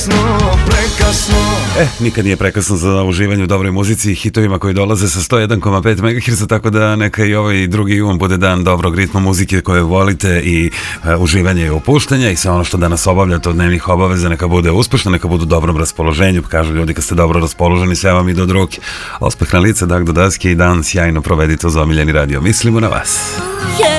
Nikad nije prekasno za uživanje u dobroj muzici i hitovima koji dolaze sa 101,5 MHz, tako da neka i ovaj 2. jun bude dan dobrog ritma muzike koje volite i uživanje i opuštanja i sve ono što danas obavljate od dnevnih obaveza neka bude uspešno, neka budu u dobrom raspoloženju. Kažu ljudi, kad ste dobro raspoloženi, sve vam ide od ruke. Ospeh na lice, dak do daske i dan sjajno provedite uz omiljeni radio. Mislimo na vas.